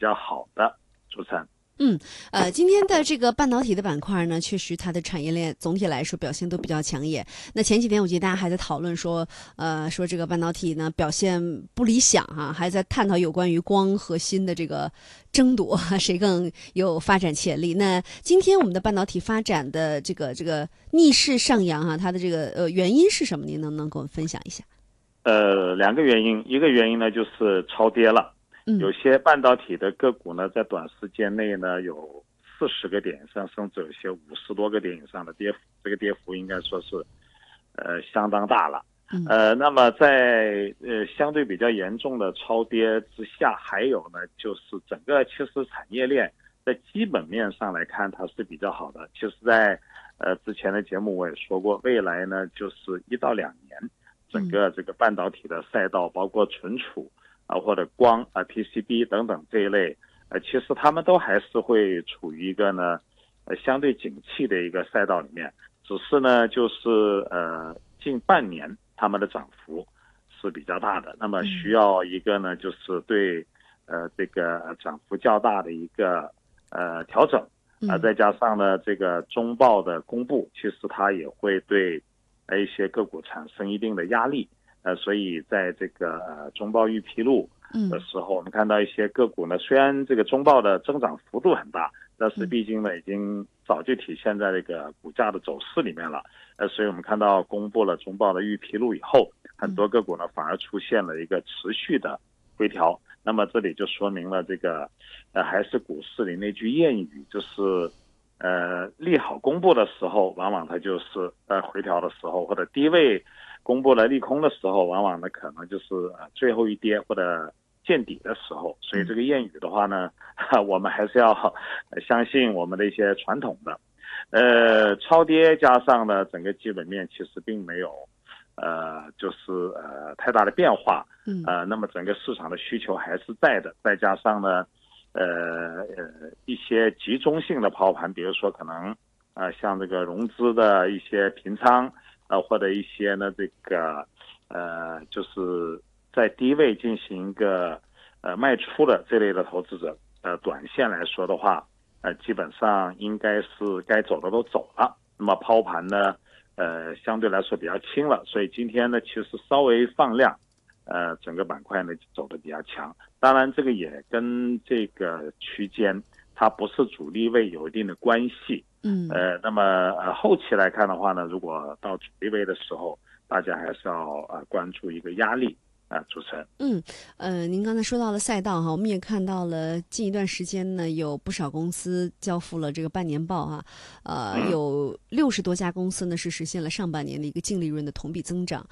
较好的。主持人。 今天的这个半导体的板块呢，确实它的产业链总体来说表现都比较抢眼。那前几天我记得大家还在讨论说，说这个半导体呢表现不理想哈，还在探讨有关于光和芯的这个争夺，谁更有发展潜力。那今天我们的半导体发展的这个逆势上扬哈，它的这个原因是什么？您能跟我们分享一下？ 两个原因，一个原因呢就是超跌了。有些半导体的个股呢，在短时间内呢有40个点以上，甚至有些50多个点以上的跌幅，这个跌幅应该说是相当大了。那么在相对比较严重的超跌之下，还有呢就是整个其实产业链在基本面上来看它是比较好的。其实在之前的节目我也说过，未来呢就是1到2年，整个这个半导体的赛道，包括存储或者光PCB 等等这一类，其实他们都还是会处于一个呢相对景气的一个赛道里面，只是呢就是近半年他们的涨幅是比较大的，那么需要一个呢就是对这个涨幅较大的一个调整再加上呢这个中报的公布，其实它也会对一些个股产生一定的压力。所以在这个中报预披露的时候，我们看到一些个股呢，虽然这个中报的增长幅度很大，但是毕竟呢已经早就体现在这个股价的走势里面了。所以我们看到公布了中报的预披露以后，很多个股呢反而出现了一个持续的回调。那么这里就说明了这个还是股市里那句谚语，就是利好公布的时候，往往它就是回调的时候，或者低位公布了利空的时候，往往呢可能就是最后一跌或者见底的时候。所以这个谚语的话呢，我们还是要相信我们的一些传统的。超跌加上呢整个基本面其实并没有就是太大的变化。那么整个市场的需求还是在的，再加上呢一些集中性的抛盘，比如说可能像这个融资的一些平仓或者一些呢这个就是在低位进行一个卖出的这类的投资者，短线来说的话基本上应该是该走的都走了，那么抛盘呢相对来说比较轻了，所以今天呢其实稍微放量，整个板块呢走得比较强。当然这个也跟这个区间它不是主力位有一定的关系。那么后期来看的话呢，如果到主力位的时候，大家还是要关注一个压力。主持人。 您刚才说到了赛道哈，我们也看到了近一段时间呢，有不少公司交付了这个半年报哈，有60多家公司呢是实现了上半年的一个净利润的同比增长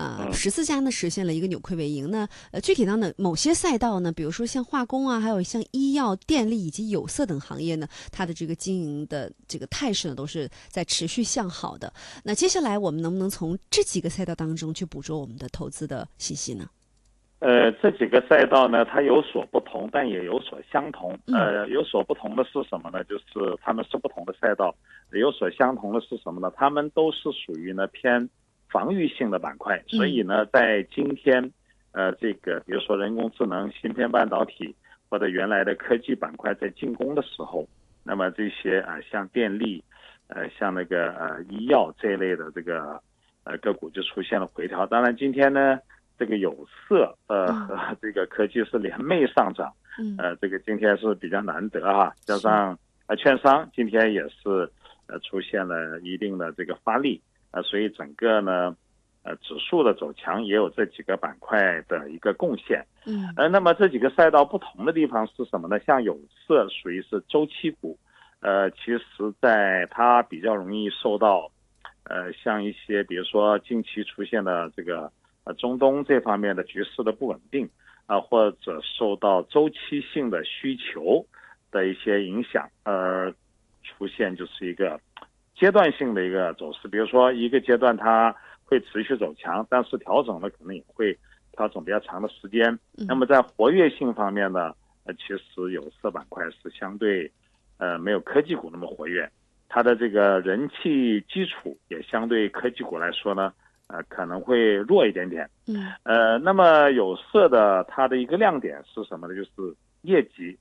，14家呢实现了一个扭亏为盈呢。具体到呢某些赛道呢，比如说像化工还有像医药、电力以及有色等行业呢，它的这个经营的这个态势呢都是在持续向好的。那接下来我们能不能从这几个赛道当中去捕捉我们的投资的信息呢？ 这几个赛道呢，它有所不同，但也有所相同。有所不同的是什么呢？就是它们是不同的赛道。有所相同的是什么呢？它们都是属于呢偏防御性的板块。所以呢，在今天，这个比如说人工智能、芯片半导体或者原来的科技板块在进攻的时候，那么这些像电力，像那个医药这一类的这个个股就出现了回调。当然今天呢，这个有色和这个科技是联袂上涨，这个今天是比较难得哈，加上券商今天也是出现了一定的这个发力所以整个呢指数的走强也有这几个板块的一个贡献。那么这几个赛道不同的地方是什么呢？像有色属于是周期股，其实在它比较容易受到像一些比如说近期出现的这个中东这方面的局势的不稳定或者受到周期性的需求的一些影响而出现就是一个阶段性的一个走势。比如说一个阶段它会持续走强，但是调整呢可能也会调整比较长的时间。那么在活跃性方面呢，其实有色板块是相对没有科技股那么活跃，它的这个人气基础也相对科技股来说呢可能会弱一点点。那么有色的它的一个亮点是什么呢？就是业绩